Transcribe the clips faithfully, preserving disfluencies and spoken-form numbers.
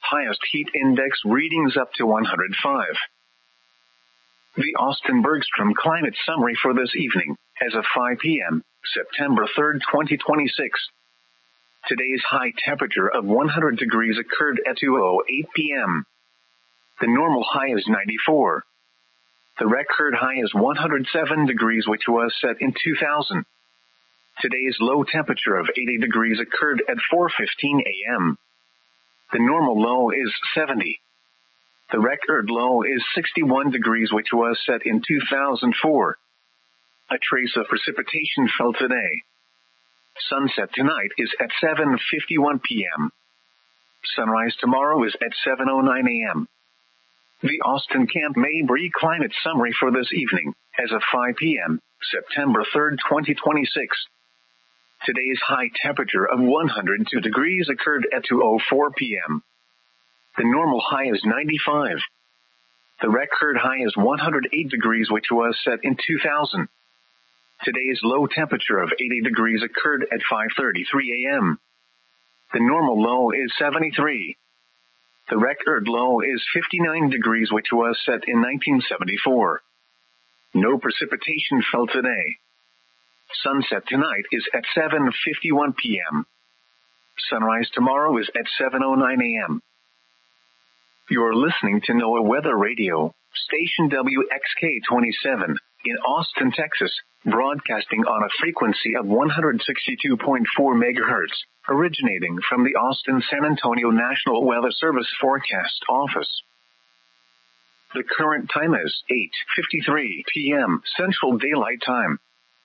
highest heat index readings up to one hundred five. The Austin Bergstrom Climate Summary for this evening, as of five p.m., September third, twenty twenty-six. Today's high temperature of one hundred degrees occurred at two oh eight p.m. The normal high is ninety-four. The record high is one hundred seven degrees, which was set in two thousand. Today's low temperature of eighty degrees occurred at four fifteen a.m. The normal low is seventy. The record low is sixty-one degrees, which was set in two thousand four. A trace of precipitation fell today. Sunset tonight is at seven fifty-one p.m. Sunrise tomorrow is at seven oh nine a.m. The Austin Camp Mabry Climate Summary for this evening, as of five p.m., September third, twenty twenty-six. Today's high temperature of one hundred two degrees occurred at two oh four p.m. The normal high is ninety-five. The record high is one hundred eight degrees, which was set in two thousand. Today's low temperature of eighty degrees occurred at five thirty-three a.m. The normal low is seventy-three. The record low is fifty-nine degrees, which was set in nineteen seventy-four. No precipitation fell today. Sunset tonight is at seven fifty-one p.m. Sunrise tomorrow is at seven oh nine a.m. You're listening to NOAA Weather Radio, station W X K twenty-seven, in Austin, Texas, broadcasting on a frequency of one hundred sixty-two point four megahertz, originating from the Austin-San Antonio National Weather Service Forecast Office. The current time is eight fifty-three p.m. Central Daylight Time.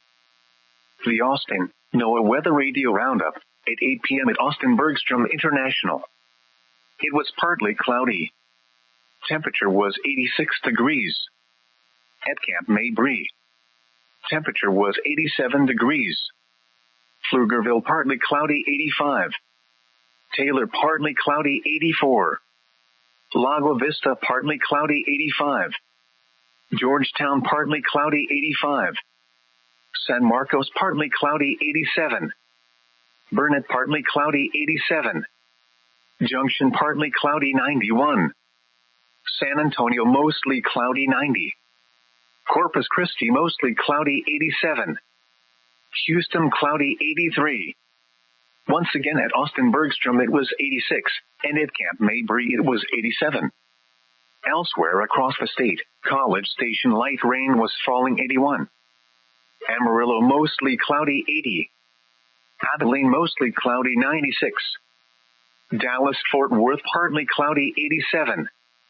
The Austin NOAA Weather Radio Roundup, at eight p.m. at Austin Bergstrom International. It was partly cloudy. Temperature was eighty-six degrees. At Camp Mabry, temperature was eighty-seven degrees. Pflugerville partly cloudy, eighty-five. Taylor partly cloudy, eighty-four. Lago Vista partly cloudy, eighty-five. Georgetown partly cloudy, eighty-five. San Marcos partly cloudy, eighty-seven. Burnet partly cloudy, eighty-seven. Junction partly cloudy, ninety-one. San Antonio mostly cloudy, ninety. Corpus Christi mostly cloudy, eighty-seven. Houston cloudy, eighty-three. Once again at Austin Bergstrom it was eighty-six, and at Camp Mabry it was eighty-seven. Elsewhere across the state, College Station light rain was falling, eighty-one. Amarillo mostly cloudy, eighty. Abilene mostly cloudy, ninety-six. Dallas-Fort Worth partly cloudy, eighty-seven.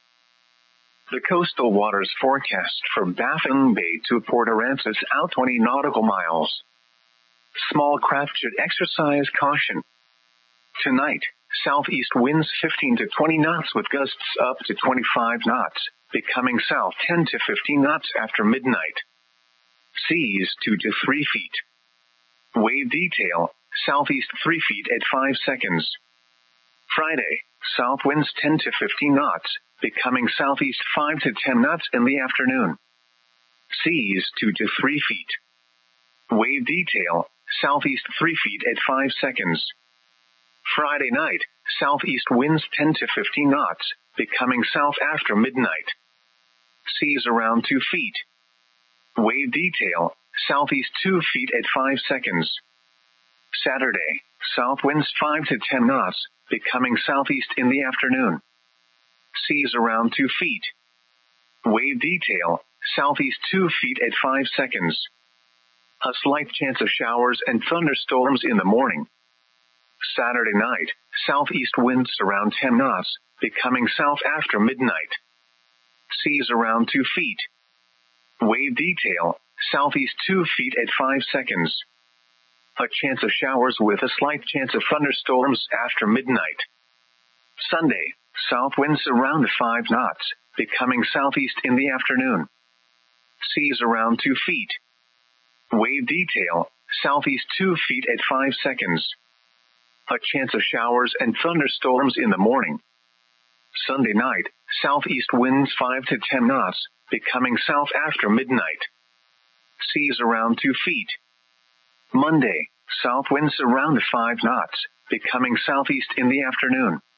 The coastal waters forecast from Baffin Bay to Port Aransas out twenty nautical miles. Small craft should exercise caution. Tonight, southeast winds fifteen to twenty knots with gusts up to twenty-five knots, becoming south ten to fifteen knots after midnight. Seas two to three feet. Wave detail, southeast three feet at five seconds. Friday, south winds ten to fifteen knots, becoming southeast five to ten knots in the afternoon. Seas two to three feet. Wave detail, southeast three feet at five seconds. Friday night, southeast winds ten to fifteen knots, becoming south after midnight. Seas around two feet. Wave detail, southeast two feet at five seconds. Saturday, south winds five to ten knots, becoming southeast in the afternoon. Seas around two feet. Wave detail, southeast two feet at five seconds. A slight chance of showers and thunderstorms in the morning. Saturday night, southeast winds around ten knots, becoming south after midnight. Seas around two feet. Wave detail, southeast two feet at five seconds. A chance of showers with a slight chance of thunderstorms after midnight. Sunday, south winds around five knots, becoming southeast in the afternoon. Seas around two feet. Wave detail, southeast two feet at five seconds. A chance of showers and thunderstorms in the morning. Sunday night, southeast winds five to ten knots, becoming south after midnight. Seas around two feet. Monday, south winds around five knots, becoming southeast in the afternoon.